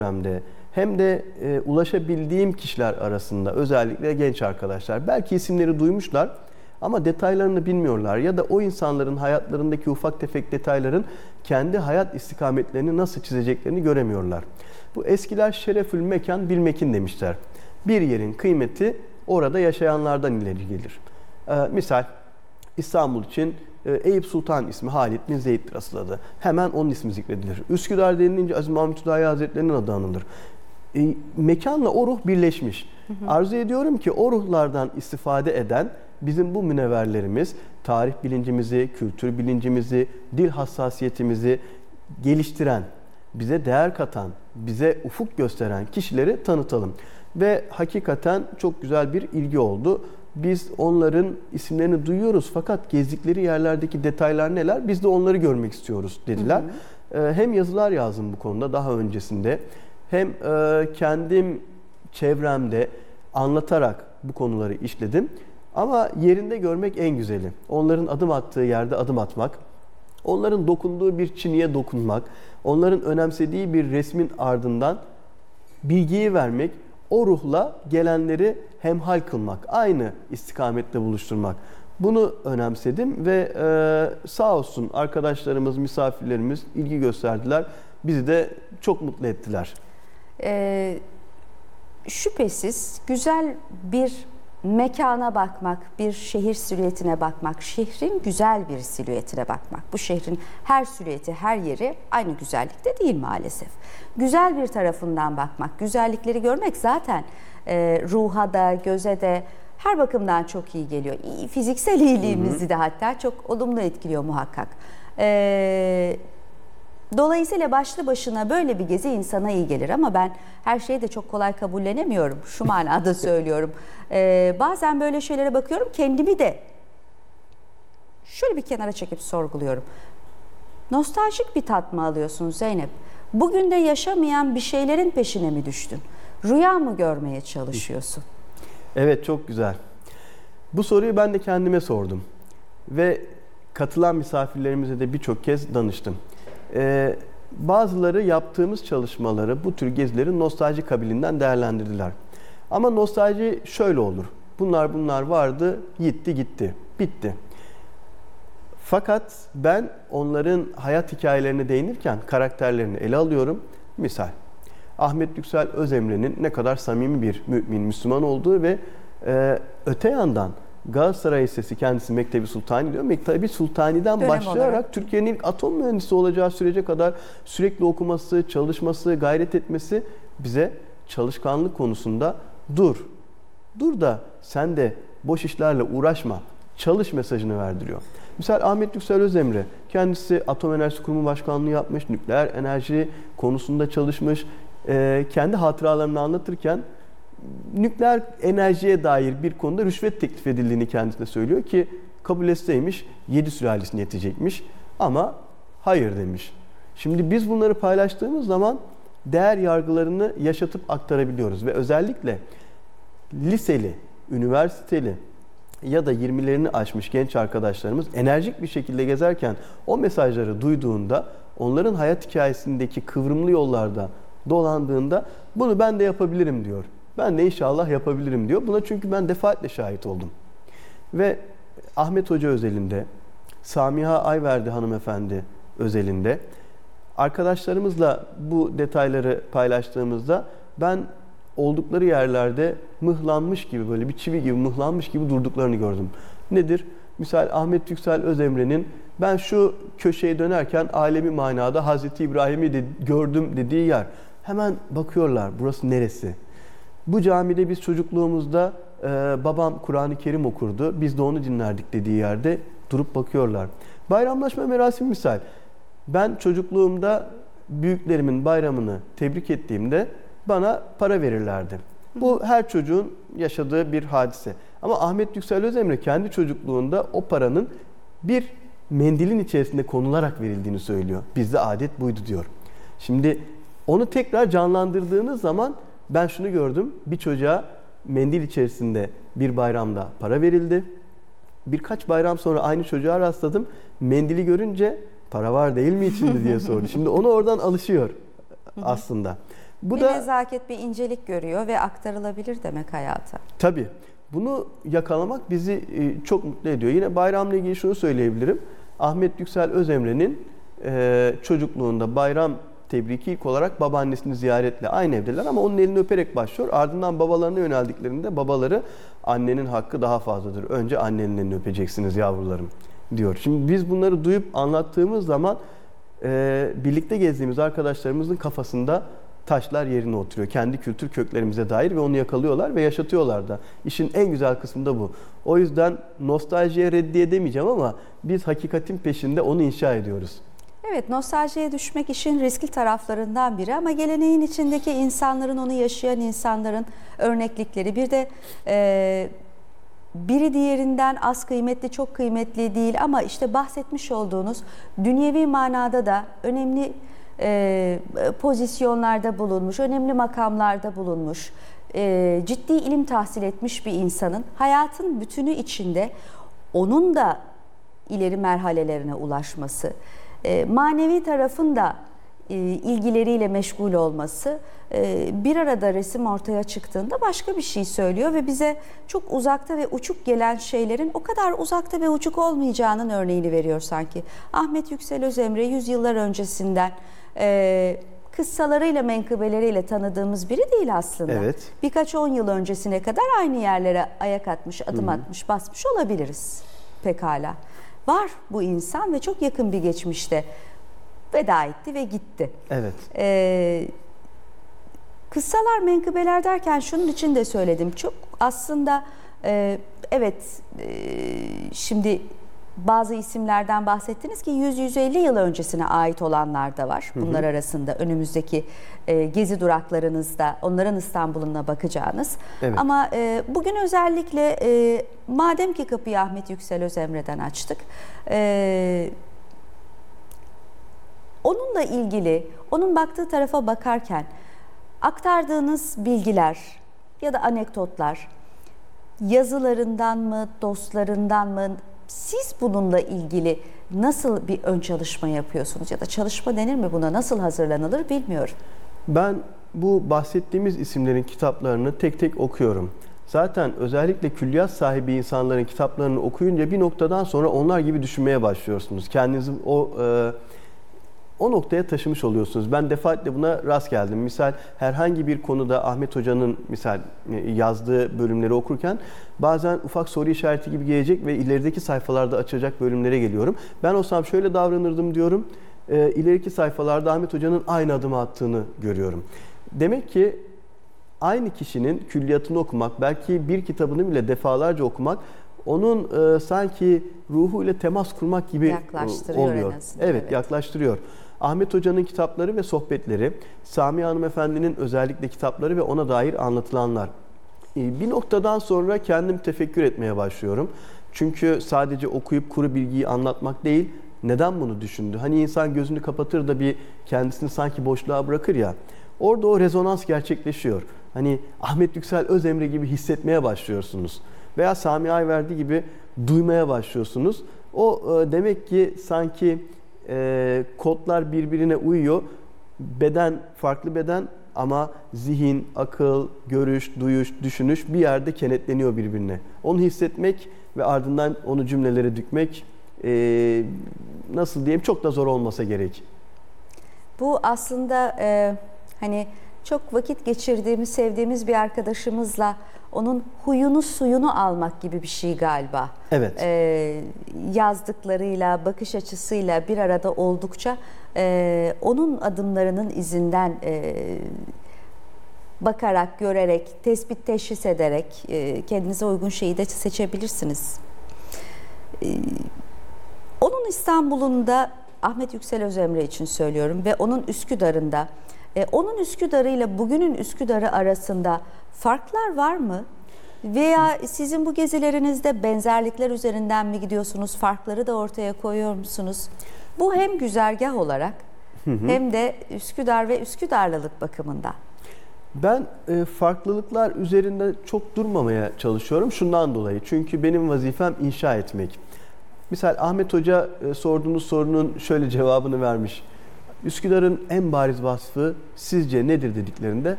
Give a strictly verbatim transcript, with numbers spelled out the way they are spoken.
dönemde hem de e, ulaşabildiğim kişiler arasında, özellikle genç arkadaşlar, belki isimleri duymuşlar ama detaylarını bilmiyorlar ya da o insanların hayatlarındaki ufak tefek detayların kendi hayat istikametlerini nasıl çizeceklerini göremiyorlar. Bu eskiler şerefül mekan bil mekin demişler. Bir yerin kıymeti orada yaşayanlardan ileri gelir. Ee, misal İstanbul için e, Eyüp Sultan ismi Halid bin Zeyd'dir asıl adı. Hemen onun ismi zikredilir. Üsküdar denilince Aziz Mahmut Hüdayi Hazretleri'nin adı anılır. E, mekanla o ruh birleşmiş. Hı hı. Arzu ediyorum ki o ruhlardan istifade eden bizim bu münevverlerimiz tarih bilincimizi, kültür bilincimizi, dil hassasiyetimizi geliştiren, bize değer katan, bize ufuk gösteren kişileri tanıtalım. Ve hakikaten çok güzel bir ilgi oldu. Biz onların isimlerini duyuyoruz fakat gezdikleri yerlerdeki detaylar neler? Biz de onları görmek istiyoruz dediler. Hı hı. Hem yazılar yazdım bu konuda daha öncesinde, hem kendim çevremde anlatarak bu konuları işledim. Ama yerinde görmek en güzeli. Onların adım attığı yerde adım atmak, onların dokunduğu bir çiniye dokunmak, onların önemsediği bir resmin ardından bilgiyi vermek, o ruhla gelenleri hemhal kılmak, aynı istikamette buluşturmak. Bunu önemsedim ve e, sağ olsun arkadaşlarımız, misafirlerimiz ilgi gösterdiler. Bizi de çok mutlu ettiler. Ee, şüphesiz güzel bir mekana bakmak, bir şehir silüetine bakmak, şehrin güzel bir silüetine bakmak. Bu şehrin her silüeti, her yeri aynı güzellikte değil maalesef. Güzel bir tarafından bakmak, güzellikleri görmek zaten e, ruha da, göze de her bakımdan çok iyi geliyor. İyi, fiziksel iyiliğimizi hı hı. de hatta çok olumlu etkiliyor muhakkak. E, Dolayısıyla başlı başına böyle bir gezi insana iyi gelir ama ben her şeyi de çok kolay kabullenemiyorum. Şu manada söylüyorum. Ee, bazen böyle şeylere bakıyorum, kendimi de şöyle bir kenara çekip sorguluyorum. Nostaljik bir tat mı alıyorsun Zeynep? Bugün de yaşamayan bir şeylerin peşine mi düştün? Rüya mı görmeye çalışıyorsun? Evet, çok güzel. Bu soruyu ben de kendime sordum. Ve katılan misafirlerimize de birçok kez danıştım. Ee, bazıları yaptığımız çalışmaları, bu tür gezileri nostalji kabilinden değerlendirdiler. Ama nostalji şöyle olur. Bunlar bunlar vardı, gitti gitti, bitti. Fakat ben onların hayat hikayelerine değinirken karakterlerini ele alıyorum. Misal, Ahmet Yüksel Özemre'nin ne kadar samimi bir mümin, Müslüman olduğu ve e, öte yandan Galatasaray Lisesi, kendisi Mektebi Sultani diyor. Mektebi Sultani'den Dönem başlayarak olarak. Türkiye'nin ilk atom mühendisi olacağı sürece kadar sürekli okuması, çalışması, gayret etmesi bize çalışkanlık konusunda dur. Dur da sen de boş işlerle uğraşma. Çalış mesajını verdiriyor. Misal Ahmet Yüksel Özemre, kendisi Atom Enerjisi Kurumu Başkanlığı yapmış, nükleer enerji konusunda çalışmış. Ee, kendi hatıralarını anlatırken nükleer enerjiye dair bir konuda rüşvet teklif edildiğini kendisine söylüyor ki kabul etseymiş yedi sülalesine yetecekmiş ama hayır demiş. Şimdi biz bunları paylaştığımız zaman değer yargılarını yaşatıp aktarabiliyoruz ve özellikle liseli, üniversiteli ya da yirmilerini aşmış genç arkadaşlarımız enerjik bir şekilde gezerken o mesajları duyduğunda, onların hayat hikayesindeki kıvrımlı yollarda dolandığında bunu ben de yapabilirim diyor. Ben de inşallah yapabilirim diyor. Buna çünkü ben defaatle şahit oldum. Ve Ahmet Hoca özelinde, Samiha Ayverdi hanımefendi özelinde arkadaşlarımızla bu detayları paylaştığımızda ben oldukları yerlerde mıhlanmış gibi, böyle bir çivi gibi mıhlanmış gibi durduklarını gördüm. Nedir? Misal Ahmet Yüksel Özemre'nin ben şu köşeye dönerken alemi manada Hazreti İbrahim'i de gördüm dediği yer. Hemen bakıyorlar, burası neresi? Bu camide biz çocukluğumuzda e, babam Kur'an-ı Kerim okurdu, biz de onu dinlerdik dediği yerde durup bakıyorlar. Bayramlaşma merasimi misal. Ben çocukluğumda büyüklerimin bayramını tebrik ettiğimde bana para verirlerdi. Bu her çocuğun yaşadığı bir hadise. Ama Ahmet Yüksel Özemre kendi çocukluğunda o paranın bir mendilin içerisinde konularak verildiğini söylüyor. Bizde adet buydu diyor. Şimdi onu tekrar canlandırdığınız zaman ben şunu gördüm. Bir çocuğa mendil içerisinde bir bayramda para verildi. Birkaç bayram sonra aynı çocuğa rastladım. Mendili görünce para var değil mi içinde diye sordu. Şimdi onu oradan alışıyor aslında. Bu bir da nezaket, bir incelik görüyor ve aktarılabilir demek hayata. tabii bunu yakalamak bizi e, çok mutlu ediyor. Yine bayramla ilgili şunu söyleyebilirim. Ahmet Yüksel Özemre'nin e, çocukluğunda bayram tebriki ilk olarak babaannesini ziyaretle aynı evdeler ama onun elini öperek başlıyor. Ardından babalarına yöneldiklerinde babaları annenin hakkı daha fazladır. Önce annenin elini öpeceksiniz yavrularım diyor. Şimdi biz bunları duyup anlattığımız zaman e, birlikte gezdiğimiz arkadaşlarımızın kafasında taşlar yerine oturuyor. Kendi kültür köklerimize dair ve onu yakalıyorlar ve yaşatıyorlar da. İşin en güzel kısmı da bu. O yüzden nostaljiye reddiye demeyeceğim ama biz hakikatin peşinde onu inşa ediyoruz. Evet, nostaljiye düşmek işin riskli taraflarından biri ama geleneğin içindeki insanların, onu yaşayan insanların örneklikleri. Bir de e, biri diğerinden az kıymetli, çok kıymetli değil ama işte bahsetmiş olduğunuz dünyevi manada da önemli e, pozisyonlarda bulunmuş, önemli makamlarda bulunmuş, e, ciddi ilim tahsil etmiş bir insanın hayatın bütünü içinde onun da ileri merhalelerine ulaşması, e, manevi tarafın da e, ilgileriyle meşgul olması e, bir arada resim ortaya çıktığında başka bir şey söylüyor ve bize çok uzakta ve uçuk gelen şeylerin o kadar uzakta ve uçuk olmayacağının örneğini veriyor sanki. Ahmet Yüksel Özemre yüzyıllar öncesinden e, kıssalarıyla, menkıbeleriyle tanıdığımız biri değil aslında. Evet. Birkaç on yıl öncesine kadar aynı yerlere ayak atmış, adım Hı-hı. atmış, basmış olabiliriz pekala. Var bu insan ve çok yakın bir geçmişte veda etti ve gitti. Evet. Ee, kıssalar, menkıbeler derken şunun için de söyledim. Çok aslında e, evet e, şimdi bazı isimlerden bahsettiniz ki yüz yüz elli yıl öncesine ait olanlar da var. Bunlar hı hı. arasında önümüzdeki e, gezi duraklarınızda onların İstanbul'una bakacağınız. Evet. Ama e, bugün özellikle e, madem ki kapıyı Ahmet Yüksel Özemre'den açtık, e, onunla ilgili, onun baktığı tarafa bakarken aktardığınız bilgiler ya da anekdotlar yazılarından mı, dostlarından mı, siz bununla ilgili nasıl bir ön çalışma yapıyorsunuz ya da çalışma denir mi buna, nasıl hazırlanılır bilmiyorum. Ben bu bahsettiğimiz isimlerin kitaplarını tek tek okuyorum. Zaten özellikle külliyat sahibi insanların kitaplarını okuyunca bir noktadan sonra onlar gibi düşünmeye başlıyorsunuz. Kendinizi o e, o noktaya taşımış oluyorsunuz. Ben defaatle buna rast geldim. Misal herhangi bir konuda Ahmet Hoca'nın misal yazdığı bölümleri okurken bazen ufak soru işareti gibi gelecek ve ilerideki sayfalarda açacak bölümlere geliyorum. Ben olsam şöyle davranırdım diyorum. E, ileriki sayfalarda Ahmet Hoca'nın aynı adımı attığını görüyorum. Demek ki aynı kişinin külliyatını okumak, belki bir kitabını bile defalarca okumak onun e, sanki ruhuyla temas kurmak gibi oluyor. Evet, evet, yaklaştırıyor. Ahmet Hoca'nın kitapları ve sohbetleri, Samiye Hanımefendi'nin özellikle kitapları ve ona dair anlatılanlar. E, bir noktadan sonra kendim tefekkür etmeye başlıyorum. Çünkü sadece okuyup kuru bilgiyi anlatmak değil, neden bunu düşündü? Hani insan gözünü kapatır da bir kendisini sanki boşluğa bırakır ya. Orada o rezonans gerçekleşiyor. Hani Ahmet Yüksel Özemre gibi hissetmeye başlıyorsunuz. Veya Sami Ayverdi gibi duymaya başlıyorsunuz. O e, demek ki sanki e, kodlar birbirine uyuyor. Beden farklı beden ama zihin, akıl, görüş, duyuş, düşünüş bir yerde kenetleniyor birbirine. Onu hissetmek ve ardından onu cümlelere dökmek e, nasıl diyeyim çok da zor olmasa gerek. Bu aslında e, hani çok vakit geçirdiğimiz, sevdiğimiz bir arkadaşımızla onun huyunu suyunu almak gibi bir şey galiba. Evet. Ee, yazdıklarıyla, bakış açısıyla bir arada oldukça e, onun adımlarının izinden e, bakarak, görerek, tespit, teşhis ederek e, kendinize uygun şeyi de seçebilirsiniz. E, onun İstanbul'unda, Ahmet Yüksel Özemre için söylüyorum ve onun Üsküdar'ında, e, onun Üsküdar'ıyla bugünün Üsküdar'ı arasında farklar var mı? Veya sizin bu gezilerinizde benzerlikler üzerinden mi gidiyorsunuz? Farkları da ortaya koyuyor musunuz? Bu hem güzergah olarak hı hı. hem de Üsküdar ve Üsküdarlılık bakımından. Ben e, farklılıklar üzerinde çok durmamaya çalışıyorum şundan dolayı. Çünkü benim vazifem inşa etmek. Misal Ahmet Hoca e, sorduğunuz sorunun şöyle cevabını vermiş. Üsküdar'ın en bariz vasfı sizce nedir dediklerinde